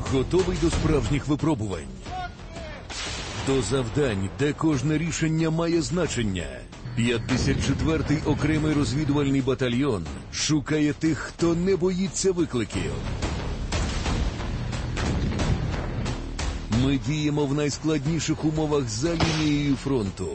Готовий до справжніх випробувань? До завдань, де кожне рішення має значення. 54-й окремий розвідувальний батальйон шукає тих, хто не боїться викликів. Ми діємо в найскладніших умовах за лінією фронту.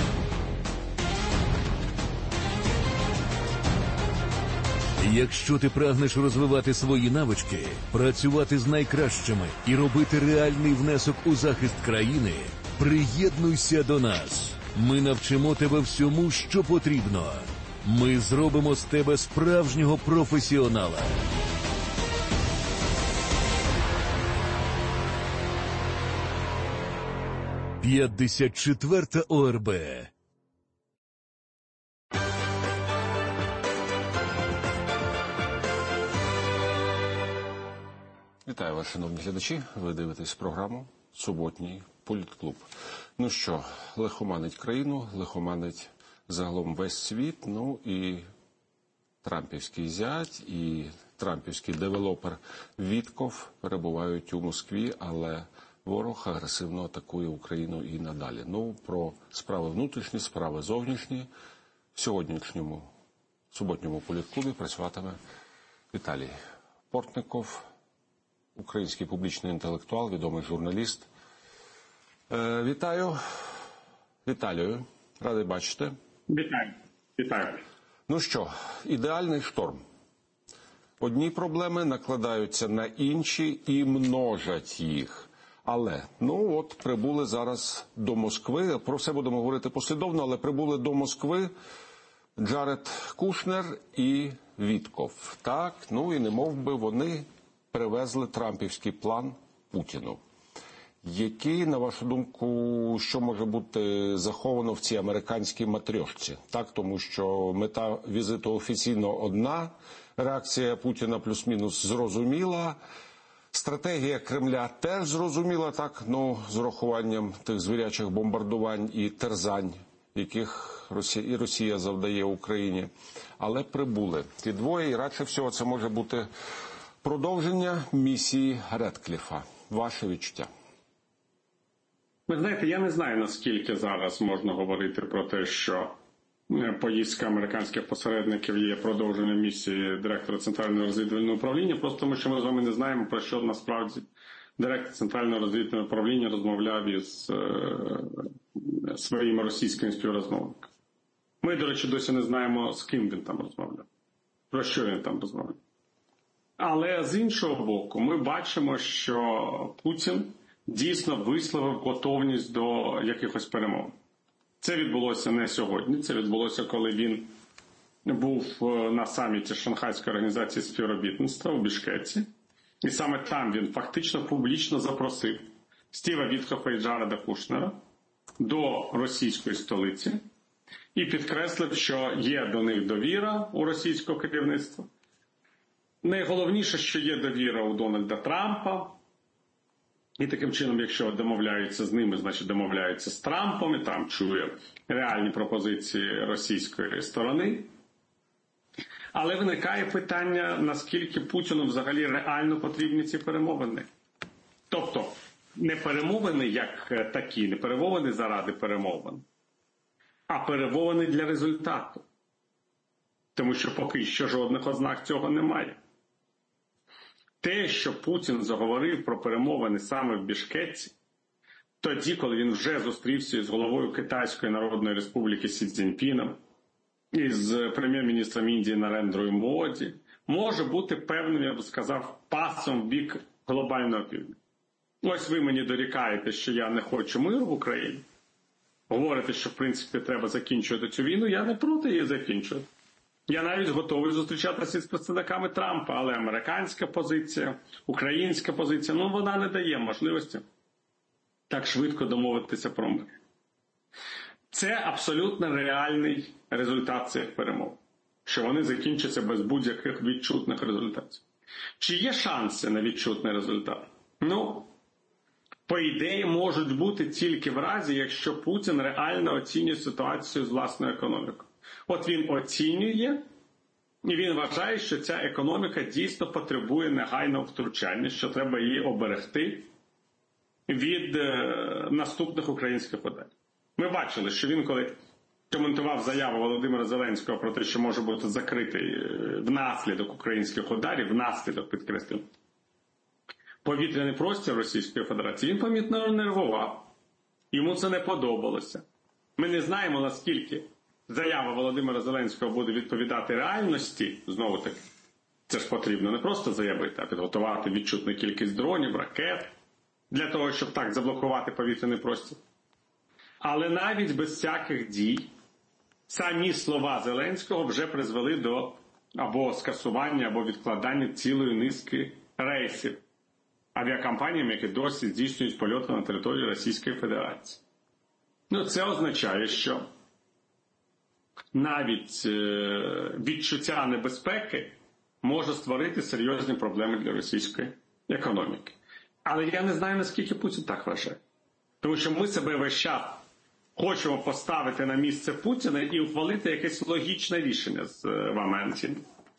Якщо ти прагнеш розвивати свої навички, працювати з найкращими і робити реальний внесок у захист країни, приєднуйся до нас. Ми навчимо тебе всьому, що потрібно. Ми зробимо з тебе справжнього професіонала. – 54-та ОРБ. Вітаю вас, шановні глядачі. Ви дивитесь програму «Суботній політклуб». Ну що, лихоманить країну, лихоманить загалом весь світ, ну і трампівський зять, і трампівський девелопер Вітков перебувають у Москві, але ворог агресивно атакує Україну і надалі. Ну, про справи внутрішні, справи зовнішні в сьогоднішньому суботньому політклубі працюватиме Віталій Портников, український публічний інтелектуал, відомий журналіст. Вітаю. Віталію, радий бачити. Вітаю. Ну що, ідеальний шторм. Одні проблеми накладаються на інші і множать їх. Але, ну от, прибули зараз до Москви, про все будемо говорити послідовно, але прибули до Москви Джаред Кушнер і Вітков. Так, ну і немов би вони привезли трампівський план Путіну. Який, на вашу думку, що може бути заховано в цій американській матрьошці? Так, тому що мета візиту офіційно одна, реакція Путіна плюс-мінус зрозуміла, стратегія Кремля теж зрозуміла, так, ну, з урахуванням тих звірячих бомбардувань і терзань, яких Росія завдає Україні. Але прибули ті двоє, і радше всього це може бути продовження місії Редкліфа. Ваше відчуття? Ви знаєте, я не знаю, наскільки зараз можна говорити про те, що поїздка американських посередників є продовженням місії директора Центрального розвідувального управління, просто тому що ми з вами не знаємо, про що насправді директор Центрального розвідувального управління розмовляв із своїми російськими співрозмовниками. Ми, до речі, досі не знаємо, з ким він там розмовляв, про що він там розмовляв. Але з іншого боку, ми бачимо, що Путін дійсно висловив готовність до якихось перемов. Це відбулося не сьогодні, це відбулося, коли він був на саміті Шанхайської організації співробітництва у Бішкеці. І саме там він фактично публічно запросив Стіва Віткофа і Джареда Кушнера до російської столиці і підкреслив, що є до них довіра у російського керівництва. Найголовніше, що є довіра у Дональда Трампа. І таким чином, якщо домовляються з ними, значить домовляються з Трампом, і Трамп чує реальні пропозиції російської сторони. Але виникає питання, наскільки Путіну взагалі реально потрібні ці перемовини. Тобто, не перемовини як такі, не перемовини заради перемовин, а перемовини для результату. Тому що поки що жодних ознак цього немає. Те, що Путін заговорив про перемовини саме в Бішкеці, тоді, коли він вже зустрівся з головою Китайської Народної Республіки Сі Цзіньпіном і з прем'єр-міністром Індії Нарендрою Моді, може бути певним, я б сказав, пасом в бік глобального півдня. Ось ви мені дорікаєте, що я не хочу миру в Україні. Говорите, що в принципі треба закінчувати цю війну, я не проти її закінчувати. Я навіть готовий зустрічатися з представниками Трампа, але американська позиція, українська позиція, ну вона не дає можливості так швидко домовитися про мир. Це абсолютно реальний результат цих перемов, що вони закінчаться без будь-яких відчутних результатів. Чи є шанси на відчутний результат? Ну, по ідеї, можуть бути тільки в разі, якщо Путін реально оцінює ситуацію з власною економікою. От він оцінює І він вважає, що ця економіка дійсно потребує негайного втручання, що треба її оберегти від наступних українських ударів. Ми бачили, що він, коли коментував заяву Володимира Зеленського про те, що може бути закритий внаслідок українських ударів, внаслідок, підкреслюю, повітряний простір Російської Федерації, він помітно нервував. Йому це не подобалося. Ми не знаємо, наскільки заява Володимира Зеленського буде відповідати реальності, знову-таки. Це ж потрібно не просто заявити, а підготувати відчутну кількість дронів, ракет, для того, щоб так заблокувати повітряний простір. Але навіть без всяких дій самі слова Зеленського вже призвели до або скасування, або відкладання цілої низки рейсів авіакомпаніям, які досі здійснюють польоти на території Російської Федерації. Це означає, що навіть відчуття небезпеки може створити серйозні проблеми для російської економіки. Але я не знаю, наскільки Путін так вважає. Тому що ми себе весь час хочемо поставити на місце Путіна і ухвалити якесь логічне рішення з вами, Антін.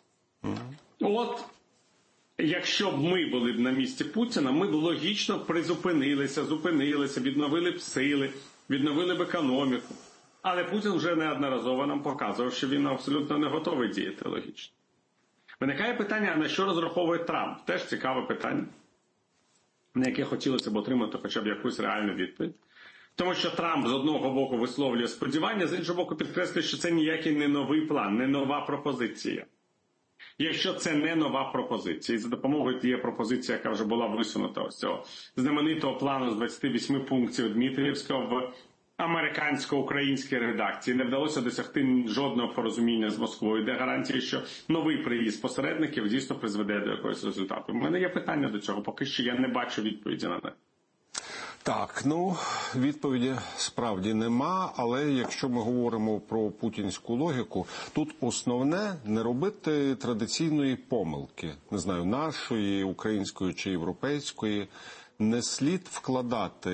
От, якщо б ми були б на місці Путіна, ми б логічно зупинилися, відновили б сили, відновили б економіку. Але Путін вже неодноразово нам показував, що він абсолютно не готовий діяти логічно. Виникає питання, на що розраховує Трамп? Теж цікаве питання, на яке хотілося б отримати хоча б якусь реальну відповідь. Тому що Трамп з одного боку висловлює сподівання, з іншого боку підкреслює, що це ніякий не новий план, не нова пропозиція. Якщо це не нова пропозиція, і за допомогою тієї пропозиції, яка вже була висунута ось цього знаменитого плану з 28 пунктів Дмитрієвського в американсько-українській редакції, не вдалося досягти жодного порозуміння з Москвою, де гарантії, що новий приїзд посередників дійсно призведе до якогось результату. У мене є питання до цього, поки що я не бачу відповіді на це. Так, відповіді справді нема, але якщо ми говоримо про путінську логіку, тут основне не робити традиційної помилки, не знаю, нашої, української чи європейської. Не слід вкладати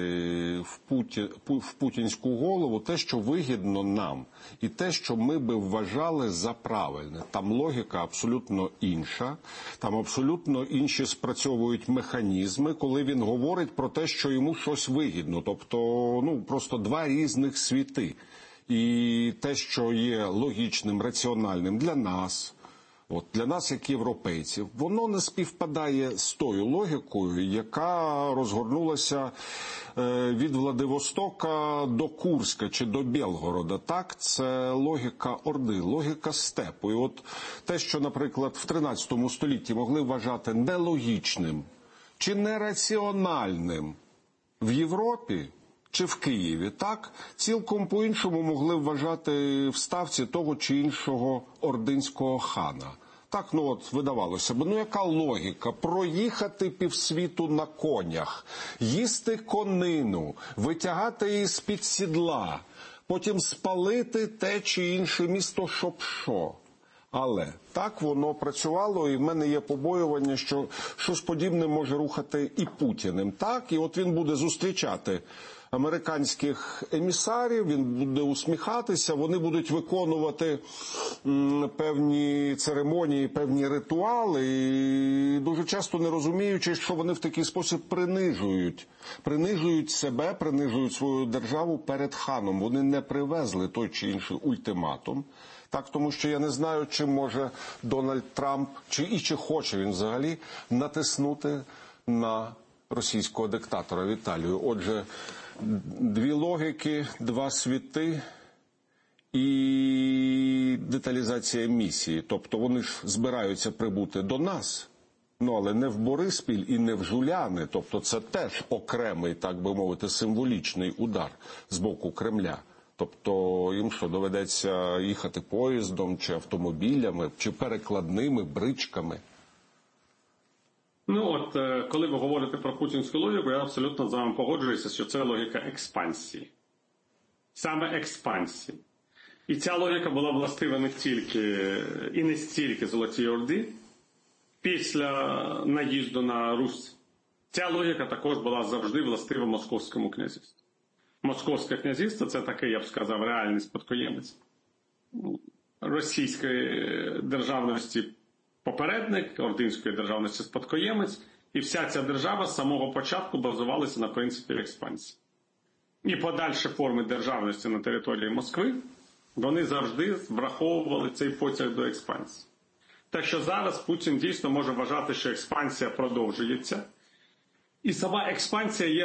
в путінську голову те, що вигідно нам, і те, що ми би вважали за правильне. Там логіка абсолютно інша, там абсолютно інші спрацьовують механізми, коли він говорить про те, що йому щось вигідно. Тобто, просто два різних світи. І те, що є логічним, раціональним для нас, для нас, як європейців, воно не співпадає з тою логікою, яка розгорнулася від Владивостока до Курська чи до Білгорода. Так, це логіка Орди, логіка степу. І те, що, наприклад, в 13 столітті могли вважати нелогічним чи нераціональним в Європі, чи в Києві, так, цілком по-іншому могли вважати в ставці того чи іншого ординського хана. Так, видавалося б, яка логіка? Проїхати півсвіту на конях, їсти конину, витягати її з-під сідла, потім спалити те чи інше місто, щоб що. Але так воно працювало, і в мене є побоювання, що щось подібне може рухати і Путіним. Так, і він буде зустрічати американських емісарів, він буде усміхатися, вони будуть виконувати певні церемонії, певні ритуали, і дуже часто не розуміючи, що вони в такий спосіб принижують себе, принижують свою державу перед ханом. Вони не привезли той чи інший ультиматум. Так, тому що я не знаю, чи може Дональд Трамп, чи хоче він взагалі натиснути на російського диктатора Віталію. Отже, дві логіки, два світи і деталізація місії. Тобто вони ж збираються прибути до нас, але не в Бориспіль і не в Жуляни. Тобто це теж окремий, так би мовити, символічний удар з боку Кремля. Тобто їм що, доведеться їхати поїздом, чи автомобілями, чи перекладними бричками? Коли ви говорите про путінську логіку, я абсолютно з вами погоджуюся, що це логіка експансії. Саме експансії. І ця логіка була властива не тільки і не стільки Золотій Орді після наїзду на Русь. Ця логіка також була завжди властива Московському князівству. Московське князівство – це такий, я б сказав, реальний спадкоємець російської державності попередник, ординської державності спадкоємець, і вся ця держава з самого початку базувалася на принципі експансії. І подальші форми державності на території Москви, вони завжди враховували цей потяг до експансії. Так що зараз Путін дійсно може вважати, що експансія продовжується. І сама експансія є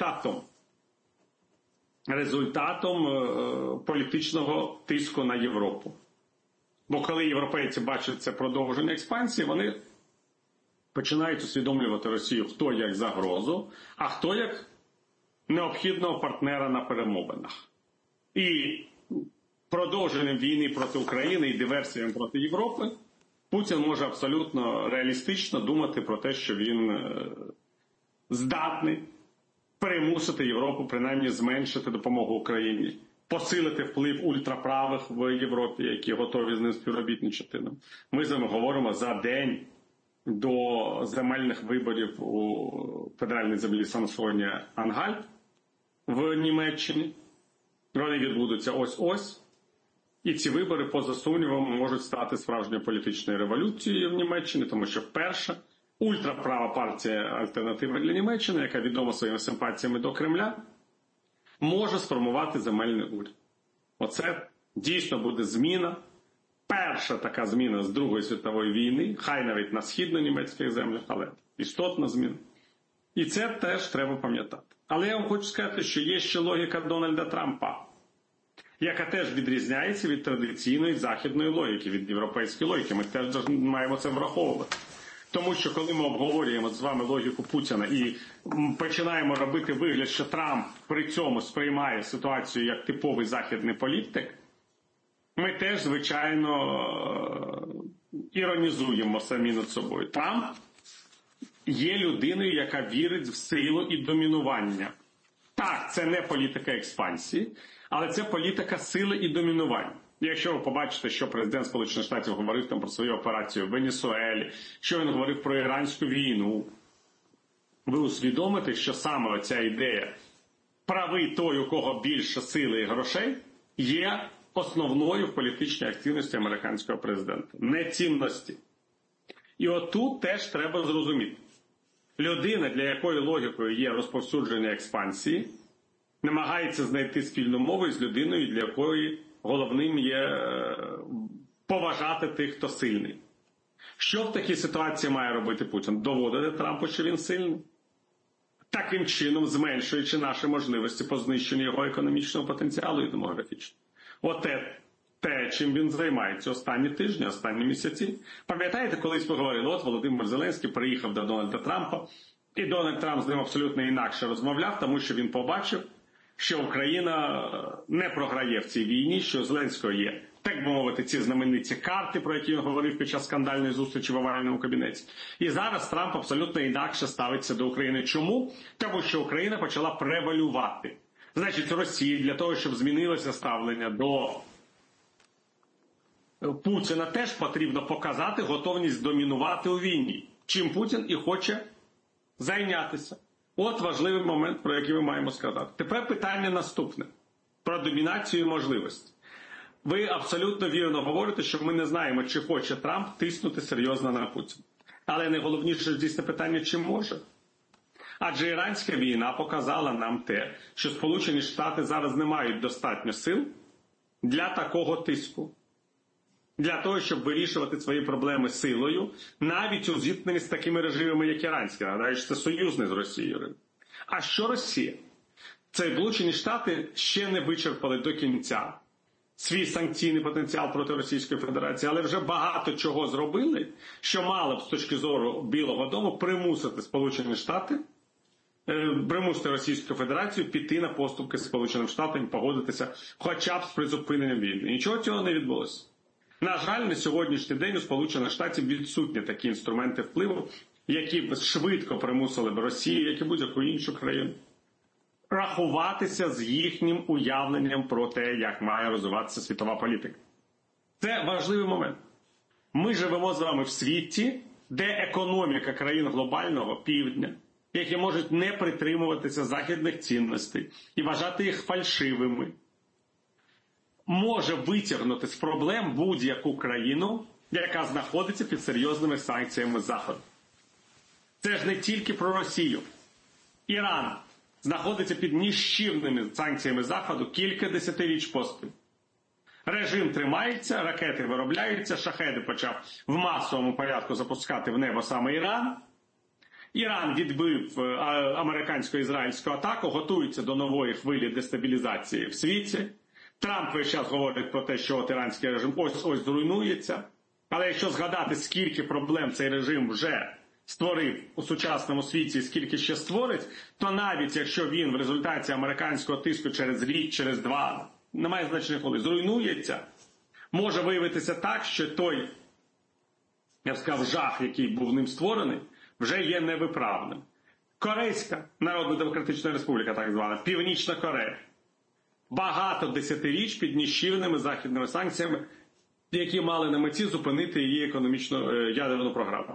результатом політичного тиску на Європу. Бо коли європейці бачать це продовження експансії, вони починають усвідомлювати Росію хто як загрозу, а хто як необхідного партнера на перемовинах. І продовженням війни проти України і диверсіями проти Європи Путін може абсолютно реалістично думати про те, що він здатний примусити Європу принаймні зменшити допомогу Україні, посилити вплив ультраправих в Європі, які готові з ним співробітничати. Ми з вами говоримо за день до земельних виборів у федеральній землі Саксонія-Ангальт в Німеччині. Вони відбудуться ось-ось. І ці вибори, поза сумнівом, можуть стати справжньою політичною революцією в Німеччині, тому що вперше ультраправа партія «Альтернатива для Німеччини», яка відома своїми симпатіями до Кремля, може сформувати земельний уряд. Оце дійсно буде зміна. Перша така зміна з Другої світової війни, хай навіть на східно-німецьких землях, але істотна зміна. І це теж треба пам'ятати. Але я вам хочу сказати, що є ще логіка Дональда Трампа, яка теж відрізняється від традиційної західної логіки, від європейської логіки. Ми теж маємо це враховувати. Тому що коли ми обговорюємо з вами логіку Путіна і починаємо робити вигляд, що Трамп при цьому сприймає ситуацію як типовий західний політик, ми теж, звичайно, іронізуємо самі над собою. Трамп є людиною, яка вірить в силу і домінування. Так, це не політика експансії, але це політика сили і домінування. Якщо ви побачите, що президент Сполучених Штатів говорив там про свою операцію в Венесуелі, що він говорив про іранську війну, ви усвідомите, що саме оця ідея правий той, у кого більше сили і грошей, є основною в політичній активності американського президента. Не цінності. І отут теж треба зрозуміти. Людина, для якої логікою є розповсюдження експансії, намагається знайти спільну мову з людиною, для якої головним є поважати тих, хто сильний. Що в такій ситуації має робити Путін? Доводити Трампу, що він сильний? Таким чином, зменшуючи наші можливості по знищенню його економічного потенціалу і демографічного. Те, чим він займається останні тижні, останні місяці. Пам'ятаєте, колись ми говорили, от Володимир Зеленський приїхав до Дональда Трампа, і Дональд Трамп з ним абсолютно інакше розмовляв, тому що він побачив, що Україна не програє в цій війні, що у Зеленського є, так би мовити, ці знамениті карти, про які він говорив під час скандальної зустрічі в овальному кабінеті. І зараз Трамп абсолютно інакше ставиться до України. Чому? Тому що Україна почала превалювати. Значить, Росії для того, щоб змінилося ставлення до Путіна, теж потрібно показати готовність домінувати у війні, чим Путін і хоче зайнятися. От важливий момент, про який ми маємо сказати. Тепер питання наступне. Про домінацію і можливості. Ви абсолютно вірно говорите, що ми не знаємо, чи хоче Трамп тиснути серйозно на Путіна. Але найголовніше дійсно питання, чи може. Адже іранська війна показала нам те, що Сполучені Штати зараз не мають достатньо сил для такого тиску. Для того, щоб вирішувати свої проблеми силою, навіть у зіткненні з такими режимами, як іранський. Нагадаю, що це союзний з Росією. А що Росія? Це Сполучені Штати ще не вичерпали до кінця свій санкційний потенціал проти Російської Федерації, але вже багато чого зробили, що мало б з точки зору Білого дому примусити Сполучені Штати, примусити Російську Федерацію піти на поступки з Сполученим Штатом і погодитися хоча б з призупиненням війни. Нічого цього не відбулося. На жаль, на сьогоднішній день у Сполучених Штатів відсутні такі інструменти впливу, які б швидко примусили б Росію, як і будь-яку іншу країну, рахуватися з їхнім уявленням про те, як має розвиватися світова політика. Це важливий момент. Ми живемо з вами в світі, де економіка країн глобального півдня, які можуть не притримуватися західних цінностей і вважати їх фальшивими, може витягнути з проблем будь-яку країну, яка знаходиться під серйозними санкціями Заходу. Це ж не тільки про Росію. Іран знаходиться під ніщівними санкціями Заходу кілька десятиріч поспіль. Режим тримається, ракети виробляються, шахеди почав в масовому порядку запускати в небо саме Іран. Іран відбив американсько-ізраїльську атаку, готується до нової хвилі дестабілізації в світі. Трамп весь час говорить про те, що от іранський режим ось зруйнується. Але якщо згадати, скільки проблем цей режим вже створив у сучасному світі і скільки ще створить, то навіть якщо він в результаті американського тиску через рік, через два, немає значення коли, зруйнується, може виявитися так, що той, я б сказав, жах, який був ним створений, вже є невиправним. Корейська Народно-Демократична Республіка, так звана, Північна Корея, багато десятиріч під ніщівними західними санкціями, які мали на меті зупинити її економічну ядерну програму.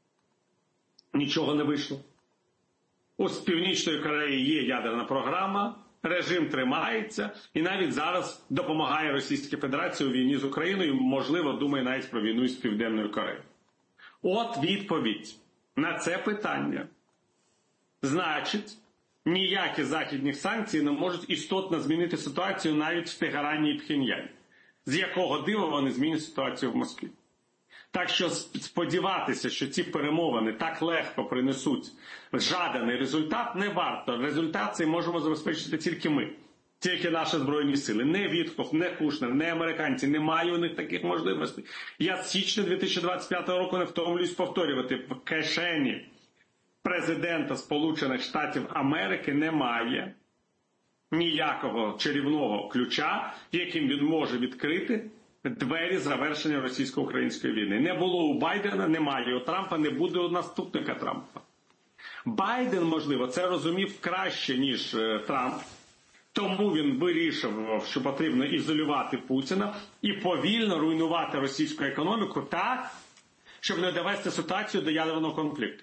Нічого не вийшло. У Північної Кореї є ядерна програма, режим тримається і навіть зараз допомагає Російській Федерації у війні з Україною, можливо, думає навіть про війну з Південною Кореєю. От відповідь на це питання. Значить, ніякі західні санкції не можуть істотно змінити ситуацію навіть в Тегерані і Пхеньяні. З якого дива вони змінять ситуацію в Москві. Так що сподіватися, що ці перемовини так легко принесуть жаданий результат, не варто. Результат цей можемо забезпечити тільки ми. Тільки наші Збройні сили. Не Вітков, не Кушнер, не американці. Немає у них таких можливостей. Я з січня 2025 року не втомлююсь повторювати. В кишені президента Сполучених Штатів Америки немає ніякого чарівного ключа, яким він може відкрити двері завершення російсько-української війни. Не було у Байдена, немає у Трампа, не буде у наступника Трампа. Байден, можливо, це розумів краще, ніж Трамп. Тому він вирішив, що потрібно ізолювати Путіна і повільно руйнувати російську економіку так, щоб не довести ситуацію до ядерного конфлікту.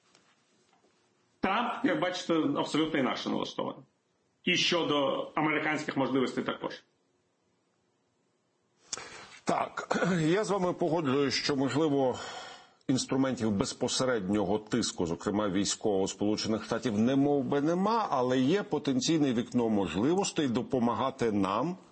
Трамп, як бачите, абсолютно інакше налаштований. І щодо американських можливостей також. Так, я з вами погоджуюсь, що, можливо, інструментів безпосереднього тиску, зокрема військового Сполучених Штатів, немов би нема, але є потенційне вікно можливостей допомагати нам